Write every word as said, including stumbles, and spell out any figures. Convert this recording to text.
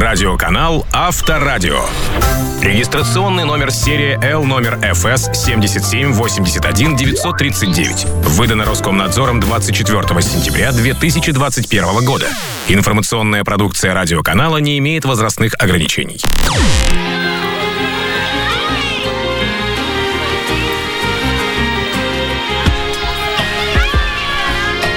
Радиоканал Авторадио. Регистрационный номер серии Л номер эф эс семь семь восемь один девять три девять. Выдано Роскомнадзором двадцать четвёртого сентября две тысячи двадцать первого года. Информационная продукция радиоканала не имеет возрастных ограничений.